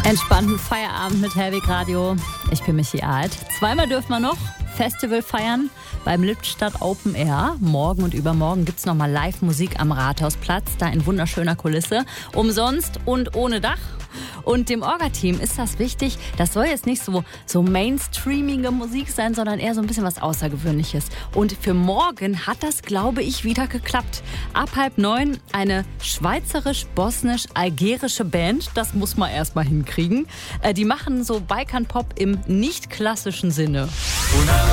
Entspannten Feierabend mit Hellweg Radio. Ich bin Michi Alt. Zweimal dürfen wir noch Festival feiern beim Lippstadt Open Air. Morgen und übermorgen gibt es nochmal Live-Musik am Rathausplatz, da in wunderschöner Kulisse. Umsonst und ohne Dach. Und dem Orga-Team ist das wichtig. Das soll jetzt nicht so mainstreamige Musik sein, sondern eher so ein bisschen was Außergewöhnliches. Und für morgen hat das, glaube ich, wieder geklappt. Ab 8:30 eine schweizerisch-bosnisch-algerische Band. Das muss man erst mal hinkriegen. Die machen so Balkan-Pop im nicht klassischen Sinne.